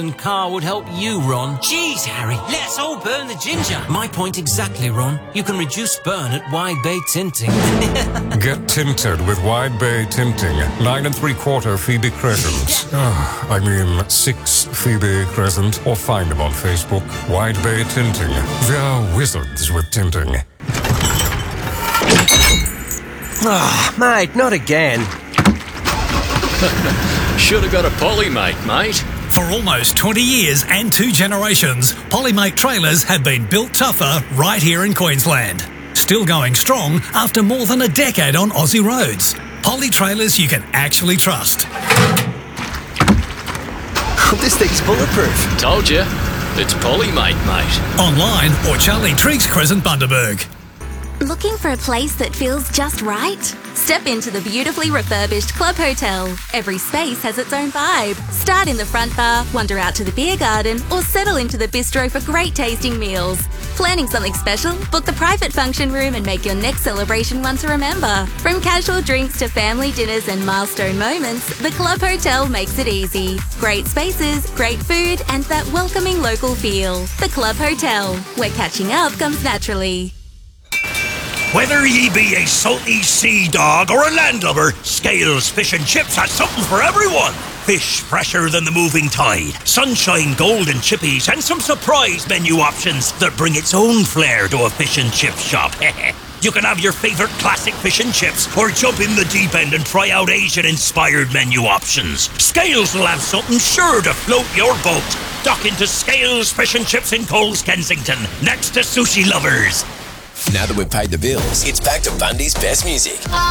car would help you, Ron. Jeez, Harry, let's all burn the ginger. My point exactly, Ron. You can reduce burn at Wide Bay Tinting. Get tinted with Wide Bay Tinting. 9 3/4 Phoebe Crescent. 6 Phoebe Crescent. Or find them on Facebook. Wide Bay Tinting. They're wizards with tinting. Mate, not again. Should have got a Polymate, mate. For almost 20 years and 2 generations, Polymate trailers have been built tougher right here in Queensland. Still going strong after more than a decade on Aussie roads. Poly trailers you can actually trust. This thing's bulletproof. Told you. It's Polymate, mate. Online or Charlie Triggs Crescent, Bundaberg. Looking for a place that feels just right? Step into the beautifully refurbished Club Hotel. Every space has its own vibe. Start in the front bar, wander out to the beer garden, or settle into the bistro for great tasting meals. Planning something special? Book the private function room and make your next celebration one to remember. From casual drinks to family dinners and milestone moments, the Club Hotel makes it easy. Great spaces, great food, and that welcoming local feel. The Club Hotel, where catching up comes naturally. Whether ye be a salty sea dog or a landlubber, Scales Fish and Chips has something for everyone. Fish fresher than the moving tide, sunshine golden chippies, and some surprise menu options that bring its own flair to a fish and chip shop. You can have your favourite classic fish and chips or jump in the deep end and try out Asian-inspired menu options. Scales will have something sure to float your boat. Dock into Scales Fish and Chips in Coles, Kensington, next to Sushi Lovers. Now that we've paid the bills, it's back to Bundy's best music.